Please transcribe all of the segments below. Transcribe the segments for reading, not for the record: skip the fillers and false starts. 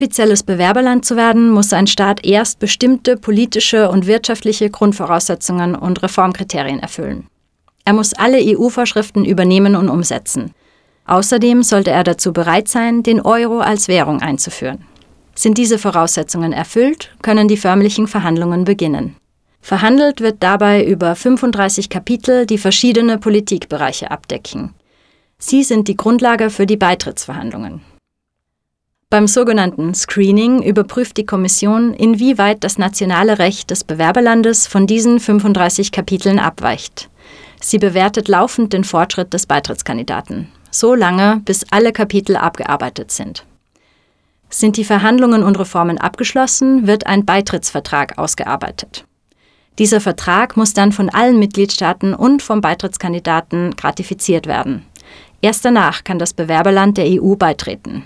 Offizielles Bewerberland zu werden, muss ein Staat erst bestimmte politische und wirtschaftliche Grundvoraussetzungen und Reformkriterien erfüllen. Er muss alle EU-Vorschriften übernehmen und umsetzen. Außerdem sollte er dazu bereit sein, den Euro als Währung einzuführen. Sind diese Voraussetzungen erfüllt, können die förmlichen Verhandlungen beginnen. Verhandelt wird dabei über 35 Kapitel, die verschiedene Politikbereiche abdecken. Sie sind die Grundlage für die Beitrittsverhandlungen. Beim sogenannten Screening überprüft die Kommission, inwieweit das nationale Recht des Bewerberlandes von diesen 35 Kapiteln abweicht. Sie bewertet laufend den Fortschritt des Beitrittskandidaten, so lange, bis alle Kapitel abgearbeitet sind. Sind die Verhandlungen und Reformen abgeschlossen, wird ein Beitrittsvertrag ausgearbeitet. Dieser Vertrag muss dann von allen Mitgliedstaaten und vom Beitrittskandidaten ratifiziert werden. Erst danach kann das Bewerberland der EU beitreten.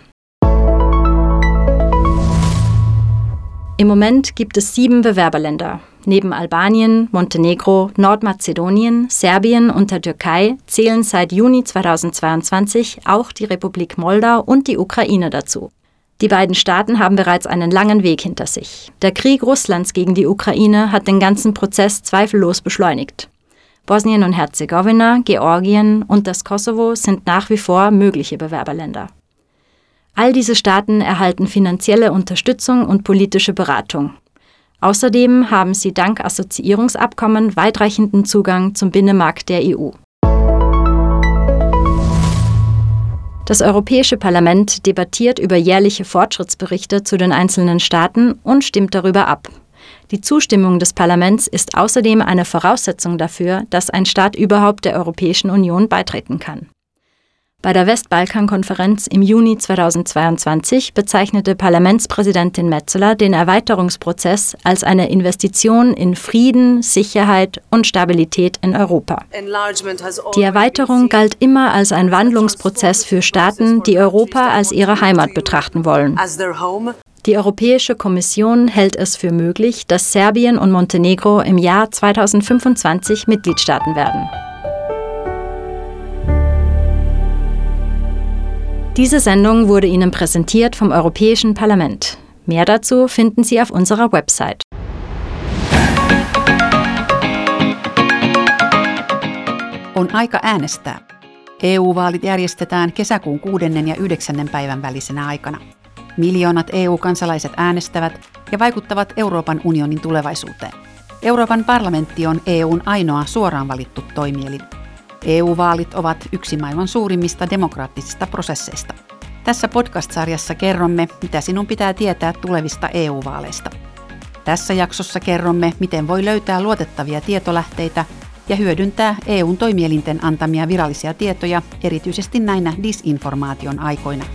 Im Moment gibt es 7 Bewerberländer. Neben Albanien, Montenegro, Nordmazedonien, Serbien und der Türkei zählen seit Juni 2022 auch die Republik Moldau und die Ukraine dazu. Die beiden Staaten haben bereits einen langen Weg hinter sich. Der Krieg Russlands gegen die Ukraine hat den ganzen Prozess zweifellos beschleunigt. Bosnien und Herzegowina, Georgien und das Kosovo sind nach wie vor mögliche Bewerberländer. All diese Staaten erhalten finanzielle Unterstützung und politische Beratung. Außerdem haben sie dank Assoziierungsabkommen weitreichenden Zugang zum Binnenmarkt der EU. Das Europäische Parlament debattiert über jährliche Fortschrittsberichte zu den einzelnen Staaten und stimmt darüber ab. Die Zustimmung des Parlaments ist außerdem eine Voraussetzung dafür, dass ein Staat überhaupt der Europäischen Union beitreten kann. Bei der Westbalkan-Konferenz im Juni 2022 bezeichnete Parlamentspräsidentin Metsola den Erweiterungsprozess als eine Investition in Frieden, Sicherheit und Stabilität in Europa. Die Erweiterung galt immer als ein Wandlungsprozess für Staaten, die Europa als ihre Heimat betrachten wollen. Die Europäische Kommission hält es für möglich, dass Serbien und Montenegro im Jahr 2025 Mitgliedstaaten werden. Diese Sendung wurde Ihnen präsentiert vom Europäischen Parlament. Mehr dazu finden Sie auf unserer Website. On aika äänestää. EU-vaalit järjestetään kesäkuun 6. ja 9. päivän välisenä aikana. Miljoonat EU-kansalaiset äänestävät ja vaikuttavat Euroopan unionin tulevaisuuteen. Euroopan parlamentti on EUn ainoa suoraan valittu toimielin. EU-vaalit ovat yksi maailman suurimmista demokraattisista prosesseista. Tässä podcast-sarjassa kerromme, mitä sinun pitää tietää tulevista EU-vaaleista. Tässä jaksossa kerromme, miten voi löytää luotettavia tietolähteitä ja hyödyntää EUn toimielinten antamia virallisia tietoja, erityisesti näinä disinformaation aikoina.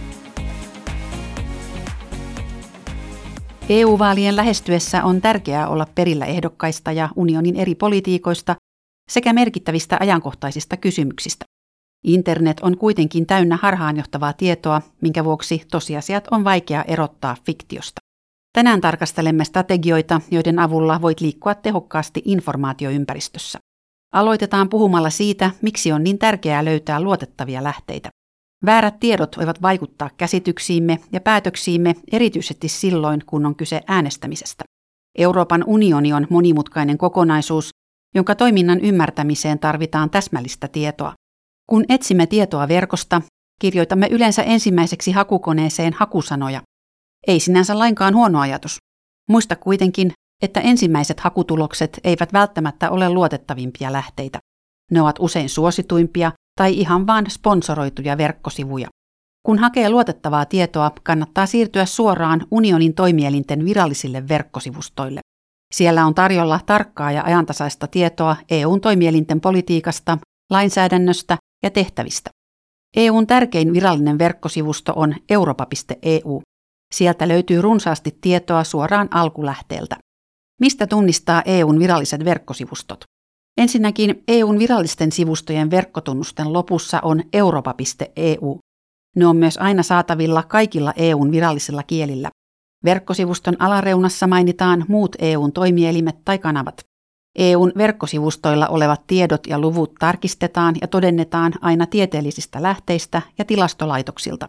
EU-vaalien lähestyessä on tärkeää olla perillä ehdokkaista ja unionin eri politiikoista sekä merkittävistä ajankohtaisista kysymyksistä. Internet on kuitenkin täynnä harhaanjohtavaa tietoa, minkä vuoksi tosiasiat on vaikea erottaa fiktiosta. Tänään tarkastelemme strategioita, joiden avulla voit liikkua tehokkaasti informaatioympäristössä. Aloitetaan puhumalla siitä, miksi on niin tärkeää löytää luotettavia lähteitä. Väärät tiedot voivat vaikuttaa käsityksiimme ja päätöksiimme erityisesti silloin, kun on kyse äänestämisestä. Euroopan unioni on monimutkainen kokonaisuus, jonka toiminnan ymmärtämiseen tarvitaan täsmällistä tietoa. Kun etsimme tietoa verkosta, kirjoitamme yleensä ensimmäiseksi hakukoneeseen hakusanoja. Ei sinänsä lainkaan huono ajatus. Muista kuitenkin, että ensimmäiset hakutulokset eivät välttämättä ole luotettavimpia lähteitä. Ne ovat usein suosituimpia tai ihan vain sponsoroituja verkkosivuja. Kun hakee luotettavaa tietoa, kannattaa siirtyä suoraan unionin toimielinten virallisille verkkosivustoille. Siellä on tarjolla tarkkaa ja ajantasaista tietoa EUn toimielinten politiikasta, lainsäädännöstä ja tehtävistä. EUn tärkein virallinen verkkosivusto on europa.eu. Sieltä löytyy runsaasti tietoa suoraan alkulähteeltä. Mistä tunnistaa EUn viralliset verkkosivustot? Ensinnäkin EUn virallisten sivustojen verkkotunnusten lopussa on europa.eu. Ne on myös aina saatavilla kaikilla EUn virallisilla kielillä. Verkkosivuston alareunassa mainitaan muut EUn toimielimet tai kanavat. EUn verkkosivustoilla olevat tiedot ja luvut tarkistetaan ja todennetaan aina tieteellisistä lähteistä ja tilastolaitoksilta.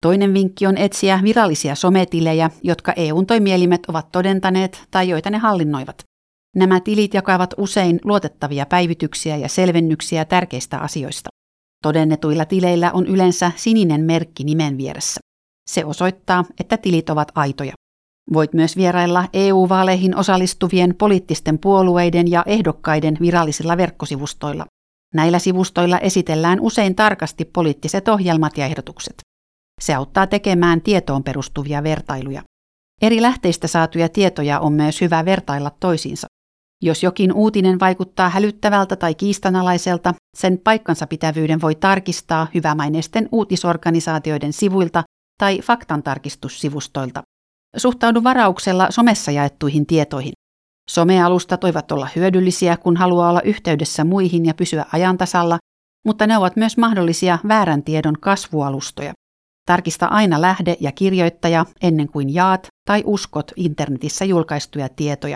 Toinen vinkki on etsiä virallisia sometilejä, jotka EU:n toimielimet ovat todentaneet tai joita ne hallinnoivat. Nämä tilit jakavat usein luotettavia päivityksiä ja selvennyksiä tärkeistä asioista. Todennetuilla tileillä on yleensä sininen merkki nimen vieressä. Se osoittaa, että tilit ovat aitoja. Voit myös vierailla EU-vaaleihin osallistuvien poliittisten puolueiden ja ehdokkaiden virallisilla verkkosivustoilla. Näillä sivustoilla esitellään usein tarkasti poliittiset ohjelmat ja ehdotukset. Se auttaa tekemään tietoon perustuvia vertailuja. Eri lähteistä saatuja tietoja on myös hyvä vertailla toisiinsa. Jos jokin uutinen vaikuttaa hälyttävältä tai kiistanalaiselta, sen paikkansapitävyyden voi tarkistaa hyvämaineisten uutisorganisaatioiden sivuilta tai faktantarkistussivustoilta. Suhtaudu varauksella somessa jaettuihin tietoihin. Somealustat voivat olla hyödyllisiä, kun haluaa olla yhteydessä muihin ja pysyä ajantasalla, mutta ne ovat myös mahdollisia väärän tiedon kasvualustoja. Tarkista aina lähde ja kirjoittaja ennen kuin jaat tai uskot internetissä julkaistuja tietoja.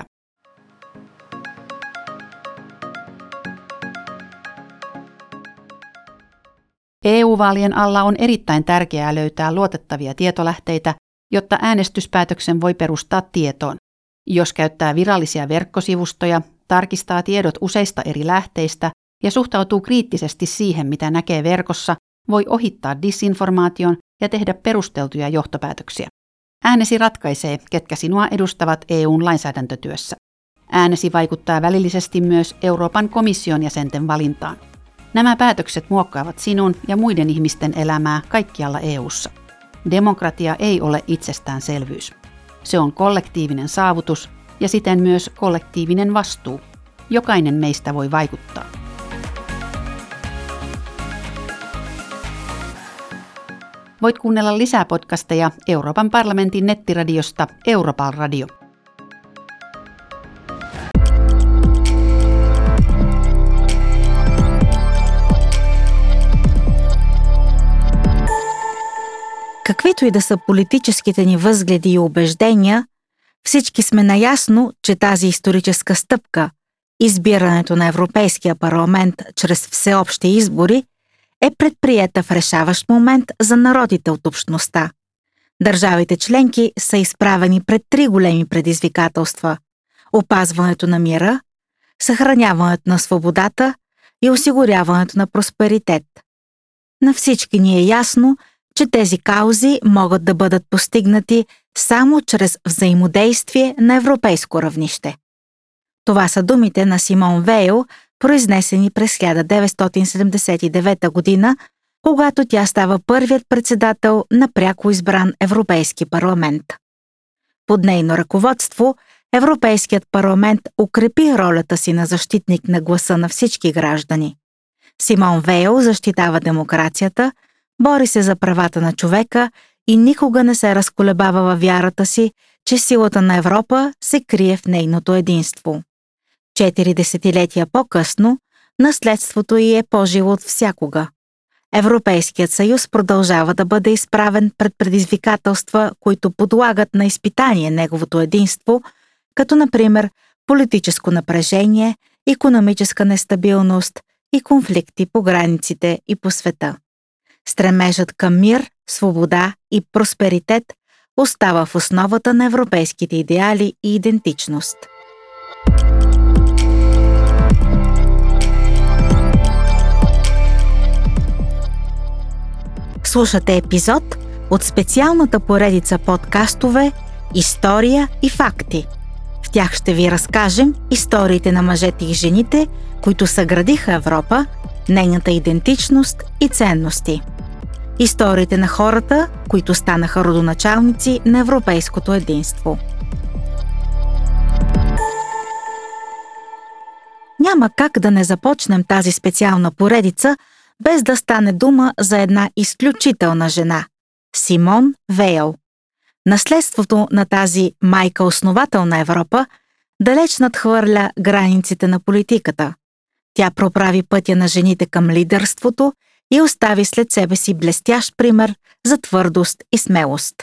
EU-vaalien alla on erittäin tärkeää löytää luotettavia tietolähteitä, jotta äänestyspäätöksen voi perustaa tietoon. Jos käyttää virallisia verkkosivustoja, tarkistaa tiedot useista eri lähteistä ja suhtautuu kriittisesti siihen, mitä näkee verkossa, voi ohittaa disinformaation ja tehdä perusteltuja johtopäätöksiä. Äänesi ratkaisee, ketkä sinua edustavat EU:n lainsäädäntötyössä. Äänesi vaikuttaa välillisesti myös Euroopan komission jäsenten valintaan. Nämä päätökset muokkaavat sinun ja muiden ihmisten elämää kaikkialla EU:ssa. Demokratia ei ole itsestäänselvyys. Se on kollektiivinen saavutus ja siten myös kollektiivinen vastuu. Jokainen meistä voi vaikuttaa. Voit kuunnella lisää podcasteja Euroopan parlamentin nettiradiosta Europal Radio. Каквито и да са политическите ни възгледи и убеждения, всички сме наясно, че тази историческа стъпка, избирането на Европейския парламент чрез всеобщи избори, е предприета в решаващ момент за народите от общността. Държавите членки са изправени пред 3 големи предизвикателства – опазването на мира, съхраняването на свободата и осигуряването на просперитет. На всички ни е ясно, че тези каузи могат да бъдат постигнати само чрез взаимодействие на европейско равнище. Това са думите на Симон Вейл, произнесени през 1979 година, когато тя става първият председател на пряко избран Европейски парламент. Под нейно ръководство Европейският парламент укрепи ролята си на защитник на гласа на всички граждани. Симон Вейл защитава демокрацията, бори се за правата на човека и никога не се разколебава във вярата си, че силата на Европа се крие в нейното единство. 4 десетилетия по-късно, наследството й е по-живо от всякога. Европейският съюз продължава да бъде изправен пред предизвикателства, които подлагат на изпитание неговото единство, като например политическо напрежение, икономическа нестабилност и конфликти по границите и по света. Стремежът към мир, свобода и просперитет остава в основата на европейските идеали и идентичност. Слушате епизод от специалната поредица подкастове «История и факти». В тях ще ви разкажем историите на мъжете и жените, които съградиха Европа, нейната идентичност и ценности. Историите на хората, които станаха родоначалници на европейското единство. Няма как да не започнем тази специална поредица, без да стане дума за една изключителна жена – Симон Вейл. Наследството на тази майка-основател на Европа далеч надхвърля границите на политиката. Тя проправи пътя на жените към лидерството и остави след себе си блестящ пример за твърдост и смелост.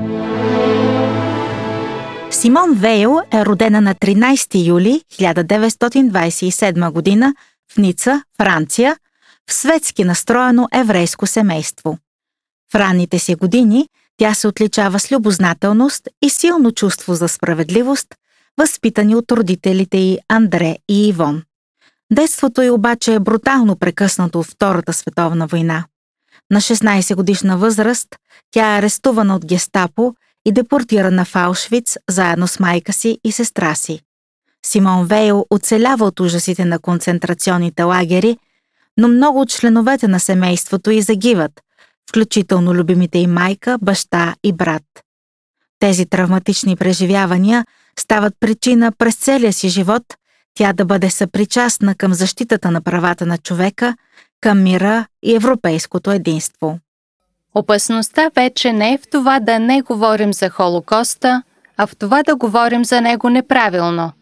Симон Вейл е родена на 13 юли 1927 година в Ница, Франция, в светски настроено еврейско семейство. В ранните си години тя се отличава с любознателност и силно чувство за справедливост, възпитани от родителите й Андре и Ивон. Детството й обаче е брутално прекъснато от Втората световна война. На 16-годишна възраст тя е арестувана от гестапо и депортирана в Аушвиц заедно с майка си и сестра си. Симон Вейл оцелява от ужасите на концентрационните лагери, но много от членовете на семейството й загиват, включително любимите й майка, баща и брат. Тези травматични преживявания стават причина през целия си живот тя да бъде съпричастна към защитата на правата на човека, към мира и европейското единство. Опасността вече не е в това да не говорим за Холокоста, а в това да говорим за него неправилно.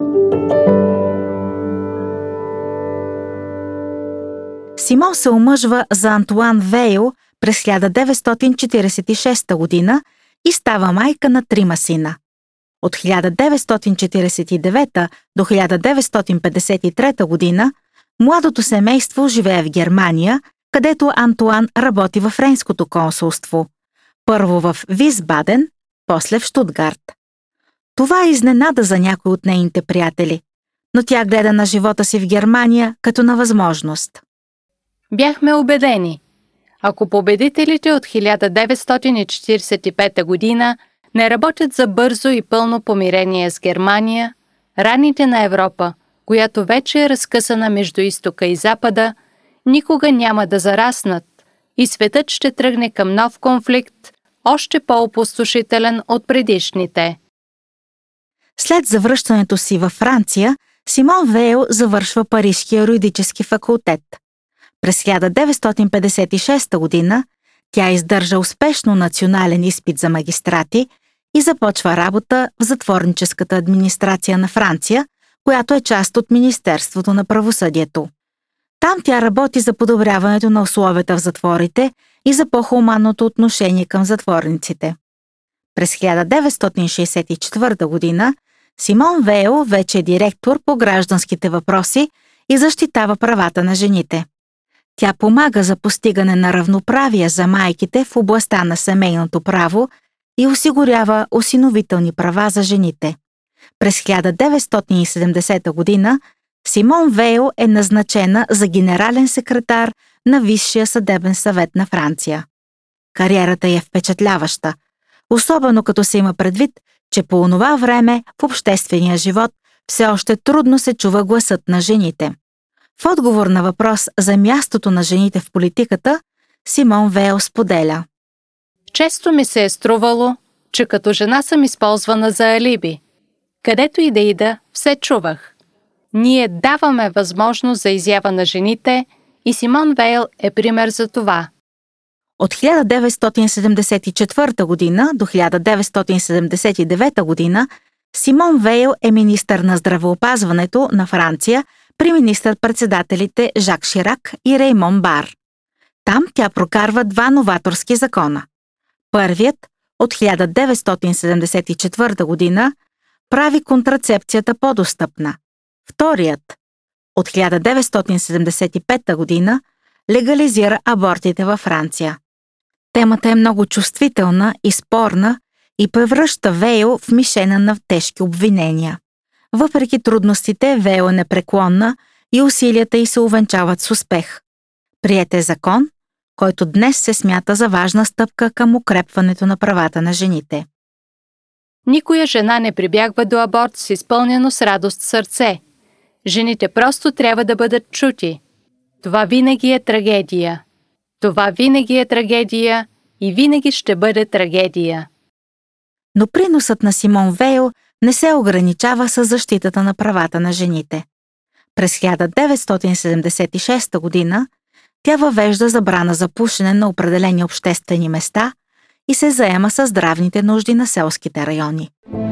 Симон се омъжва за Антуан Вейл през 1946 година и става майка на 3 сина. От 1949 до 1953 година младото семейство живее в Германия, където Антуан работи във френското консулство. Първо в Висбаден, после в Щутгарт. Това е изненада за някой от нейните приятели, но тя гледа на живота си в Германия като на възможност. Бяхме убедени, ако победителите от 1945 година не работят за бързо и пълно помирение с Германия, раните на Европа, която вече е разкъсана между изтока и запада, никога няма да зараснат и светът ще тръгне към нов конфликт, още по-опустошителен от предишните. След завръщането си във Франция, Симон Вейл завършва Парижкия юридически факултет. През 1956 година тя издържа успешно национален изпит за магистрати и започва работа в затворническата администрация на Франция, която е част от Министерството на правосъдието. Там тя работи за подобряването на условията в затворите и за по-хуманното отношение към затворниците. През 1964 година Симон Вейл вече е директор по гражданските въпроси и защитава правата на жените. Тя помага за постигане на равноправие за майките в областта на семейното право и осигурява осиновителни права за жените. През 1970 година Симон Вейл е назначена за генерален секретар на Висшия съдебен съвет на Франция. Кариерата й е впечатляваща, особено като се има предвид, че по онова време в обществения живот все още трудно се чува гласът на жените. В отговор на въпрос за мястото на жените в политиката, Симон Вейл споделя: Често ми се е струвало, че като жена съм използвана за алиби. Където и да ида, все чувах. Ние даваме възможност за изява на жените и Симон Вейл е пример за това. От 1974 година до 1979 година Симон Вейл е министър на здравеопазването на Франция при министър-председателите Жак Ширак и Реймон Бар. Там тя прокарва 2 новаторски закона. Първият, от 1974 година, прави контрацепцията по-достъпна. Вторият, от 1975 година, легализира абортите във Франция. Темата е много чувствителна и спорна и превръща Вейл в мишена на тежки обвинения. Въпреки трудностите, Вейл е непреклонна и усилията й се увенчават с успех. Приет е закон, който днес се смята за важна стъпка към укрепването на правата на жените. Никоя жена не прибягва до аборт с изпълнено с радост сърце. Жените просто трябва да бъдат чути. Това винаги е трагедия. Това винаги е трагедия и винаги ще бъде трагедия. Но приносът на Симон Вейл не се ограничава с защитата на правата на жените. През 1976 година тя въвежда забрана за пушене на определени обществени места и се заема със здравните нужди на селските райони.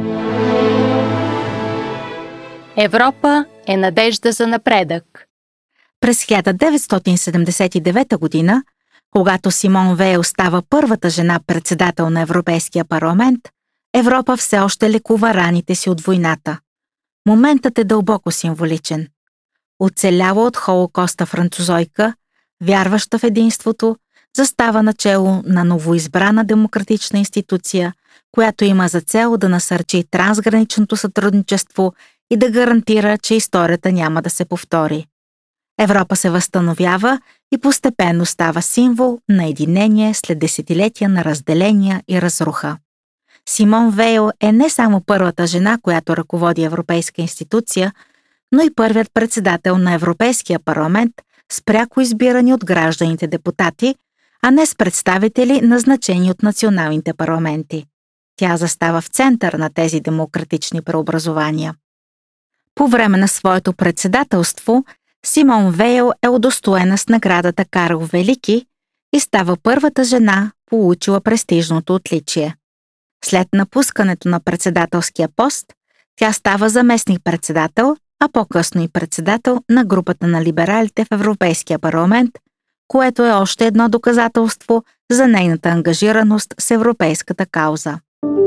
Европа е надежда за напредък. През 1979 година, когато Симон Вейл става първата жена председател на Европейския парламент, Европа все още лекува раните си от войната. Моментът е дълбоко символичен. Оцеляла от Холокоста французойка, вярваща в единството, застава начело на новоизбрана демократична институция, която има за цел да насърчи трансграничното сътрудничество и да гарантира, че историята няма да се повтори. Европа се възстановява и постепенно става символ на единение след десетилетия на разделения и разруха. Симон Вейл е не само първата жена, която ръководи европейска институция, но и първият председател на Европейския парламент с пряко избирани от гражданите депутати, а не с представители, назначени от националните парламенти. Тя застава в център на тези демократични преобразования. По време на своето председателство Симон Вейл е удостоена с наградата Карл Велики и става първата жена, получила престижното отличие. След напускането на председателския пост, тя става заместник-председател, а по-късно и председател на групата на либералите в Европейския парламент, което е още едно доказателство за нейната ангажираност с европейската кауза.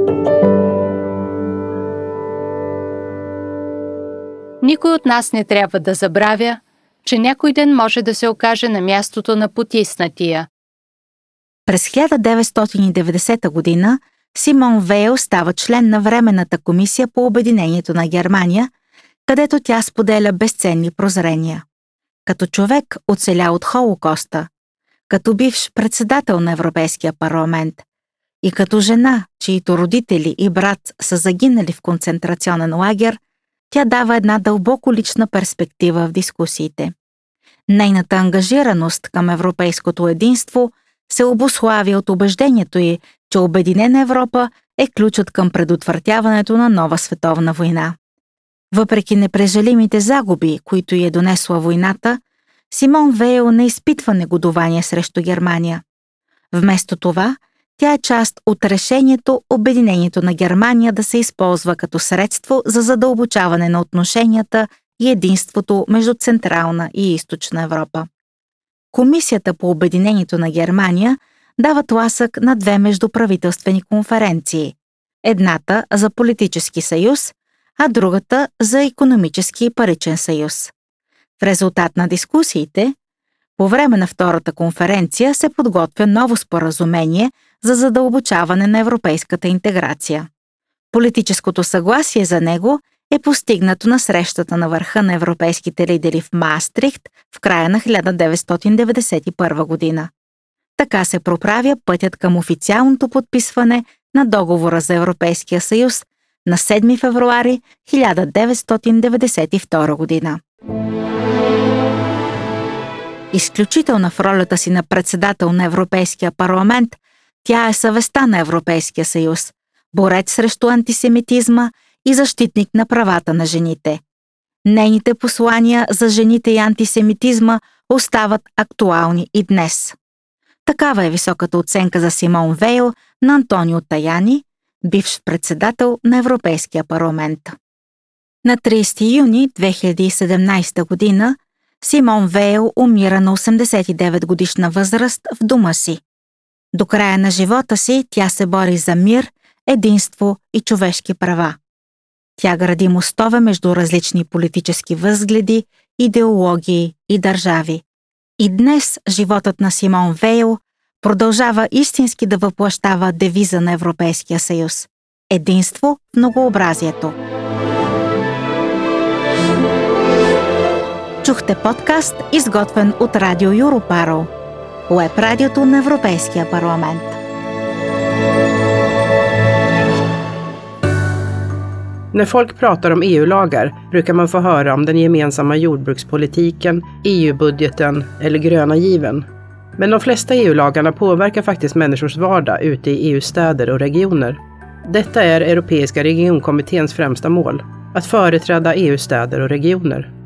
Никой от нас не трябва да забравя, че някой ден може да се окаже на мястото на потиснатия. През 1990 година Симон Вейл става член на Временната комисия по обединението на Германия, където тя споделя безценни прозрения. Като човек, оцелял от Холокоста, като бивш председател на Европейския парламент и като жена, чието родители и брат са загинали в концентрационен лагер, тя дава една дълбоко лична перспектива в дискусиите. Нейната ангажираност към европейското единство се обуславя от убеждението й, че Обединена Европа е ключът към предотвратяването на нова световна война. Въпреки непрежалимите загуби, които й е донесла войната, Симон Вейл не изпитва негодование срещу Германия. Вместо това, тя е част от решението обединението на Германия да се използва като средство за задълбочаване на отношенията и единството между Централна и Източна Европа. Комисията по обединението на Германия дава тласък на две междуправителствени конференции. Едната за политически съюз, а другата за икономически и паричен съюз. В резултат на дискусиите, по време на втората конференция се подготвя ново споразумение за задълбочаване на европейската интеграция. Политическото съгласие за него е постигнато на срещата на върха на европейските лидери в Маастрихт в края на 1991 година. Така се проправя пътят към официалното подписване на договора за Европейския съюз на 7 февруари 1992 година. Изключителна в ролята си на председател на Европейския парламент, тя е съвестта на Европейския съюз, борец срещу антисемитизма и защитник на правата на жените. Нейните послания за жените и антисемитизма остават актуални и днес. Такава е високата оценка за Симон Вейл на Антонио Таяни, бивш председател на Европейския парламент. На 30 юни 2017 година Симон Вейл умира на 89 годишна възраст в дома си. До края на живота си тя се бори за мир, единство и човешки права. Тя гради мостове между различни политически възгледи, идеологии и държави. И днес животът на Симон Вейл продължава истински да въплъщава девиза на Европейския съюз – единство в многообразието. Чухте подкаст, изготвен от Радио Юропаро, уеб-радиото на Европейския парламент. När folk pratar om EU-lagar brukar man få höra om den gemensamma jordbrukspolitiken, EU-budgeten eller gröna given. Men de flesta EU-lagarna påverkar faktiskt människors vardag ute i EU-städer och regioner. Detta är Europeiska regionkommitténs främsta mål, att företräda EU-städer och regioner.